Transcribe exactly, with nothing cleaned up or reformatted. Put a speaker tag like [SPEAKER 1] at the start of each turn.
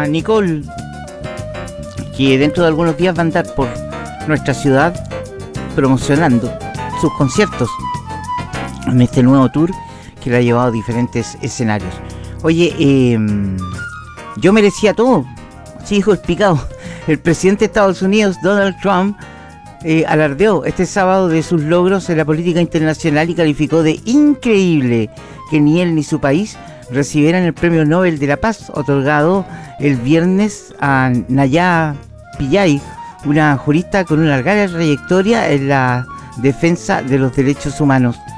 [SPEAKER 1] Nicole, que dentro de algunos días va a andar por nuestra ciudad promocionando sus conciertos en este nuevo tour que le ha llevado a diferentes escenarios. Oye, eh, yo merecía todo, así dijo el picado. El presidente de Estados Unidos, Donald Trump, eh, alardeó este sábado de sus logros en la política internacional y calificó de increíble que ni él ni su país recibieran el Premio Nobel de la Paz, otorgado el viernes a Nayab Pillay, una jurista con una larga trayectoria en la defensa de los derechos humanos.